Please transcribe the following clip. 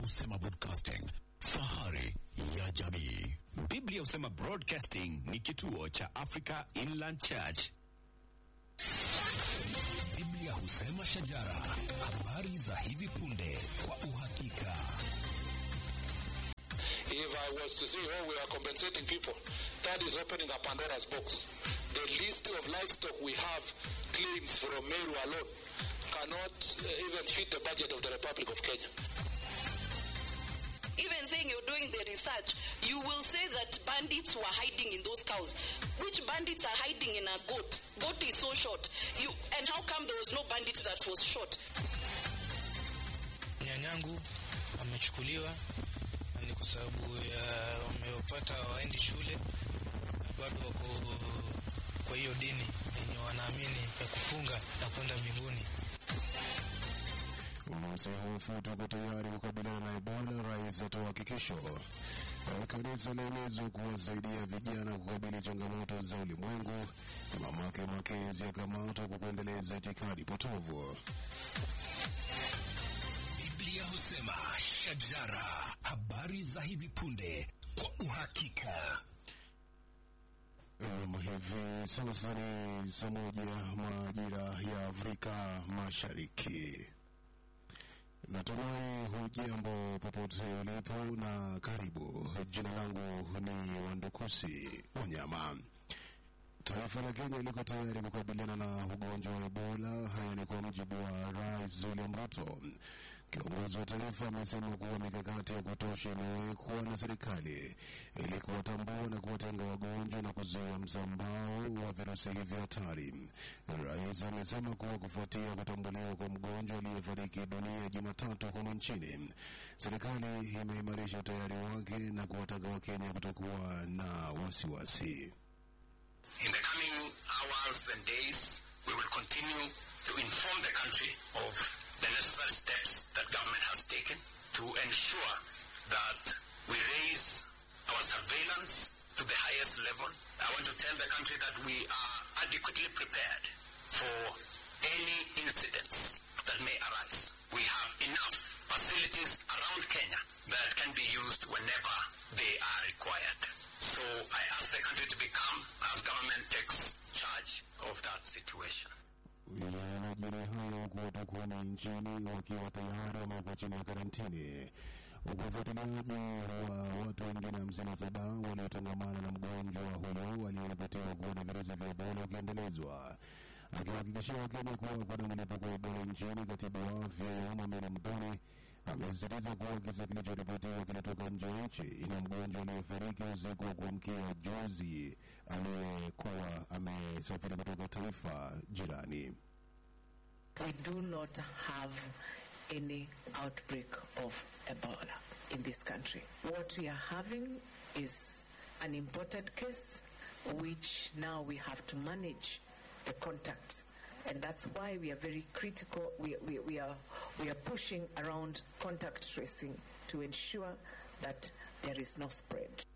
Husema Broadcasting, fahari ya jamii. Biblia Husema Broadcasting ni kituo cha Africa Inland Church. Biblia Husema Shajara, habari za hivi punde kwa uhakika. If I was to say, we are compensating people, that is opening a Pandora's box. The list of livestock we have claims from Meru alone cannot even fit the budget of the Republic of Kenya. Even saying you're doing the research, you will say that bandits were hiding in those cows. Which bandits are hiding in a goat? Goat is so short. And how come there was no bandit that was shot? Nyanyangu amechukuliwa ni kwa sababu wamepata waendi shule, bado wako kwa hiyo dini yenye wanaamini ya kufunga na kwenda mbinguni. Msihofu, tuko tayari kukabiliana na Ebola. Rais atoa hakikisho. Kanisa laelezwa kuwasaidia vijana kukabili changamoto za ulimwengu. Mamake Makezi akamatwa kwa kuendeleza itikadi potovu. Biblia Husema Shajara, habari za hivi punde kwa uhakika. Hivi sasa ni saa moja majira ya Afrika Mashariki. Natumai hujambo popote ulipo na karibu. Jina langu ni Wandukusi Wanyama. Taifa la Kenya liko tayari kukabiliana na ugonjwa wa Ebola. Haya ni kwa mujibu wa Rais William Ruto. Kiongozi wa taifa amesema kuwa mikakati ya kutosha imewekwa na serikali ili kuwatambua na kuwatenga wagonjwa na kuzuia msambao wa virusi hivi hatari. Rais amesema kuwa kufuatia kutambuliwa kwa mgonjwa aliyefariki dunia Jumatatu humu nchini, serikali imeimarisha utayari wake na kuwataka Wakenya kutokuwa na wasiwasi. In the coming hours and days, we will continue to inform the country of the necessary steps that government has taken to ensure that we raise our surveillance to the highest level. I want to tell the country that we are adequately prepared for any incidents that may arise. We have enough facilities around Kenya that can be used whenever they are required. So I ask the country to be calm as government takes charge of that situation. Wanajiri hayo kutokuwa ni nchini wakiwa tayari wamekuwa chini ya karantini. Ufuatiliaji wa watu wengine 57 waliotangamana na mgonjwa huyo aliyeripotiwa kuwa na virusi vya Ebola ukiendelezwa. Akihakikishia Wakenya kuwa kuna mlipuko wa Ebola nchini, katibu wa afya ya umma Mary Muthoni amesisitiza kuwa kisa kilichoripotiwa kinatoka nje ya nchi, ina mgonjwa aliyefariki usiku wa kuamkia juzi aliyekuwa amesafiri kutoka taifa jirani. We do not have any outbreak of Ebola in this country. What we are having is an imported case, which now we have to manage the contacts. And that's why we are very critical. We are pushing around contact tracing to ensure that there is no spread.